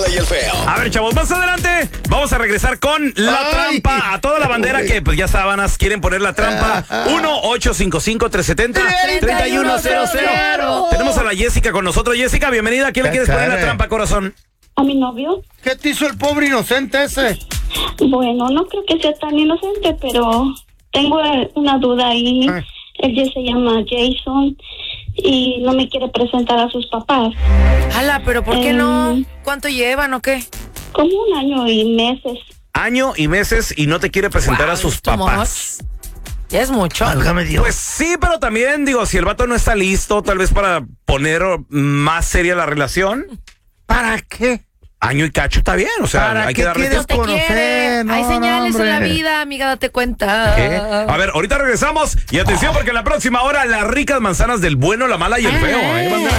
y el feo. A ver, chavos, más adelante vamos a regresar con la trampa. A toda la bandera que pues ya sábanas quieren poner la trampa. 1-855-370-3100. Tenemos a la Jessica con nosotros. Jessica, bienvenida. ¿A quién le quieres poner la trampa, corazón? ¿A mi novio? ¿Qué te hizo el pobre inocente ese? Bueno, no creo que sea tan inocente, pero tengo una duda ahí. Él ya se llama Jason y no me quiere presentar a sus papás. Ala, pero ¿por qué no? ¿Cuánto llevan o qué? Como 1 año y meses. Año y meses y no te quiere presentar a sus papás. Ya es mucho. Válgame Dios. Pues sí, pero también, digo, si el vato no está listo, tal vez para poner más seria la relación. ¿Para qué? Año y cacho está bien, o sea, hay que darle quieres tiempo. No te quiere. conocer? No, Hay señales en la hombre. vida, amiga, date cuenta. ¿Qué? A ver, ahorita regresamos y atención porque en la próxima hora las ricas manzanas del bueno, la mala y el feo. ¿Eh, bandera?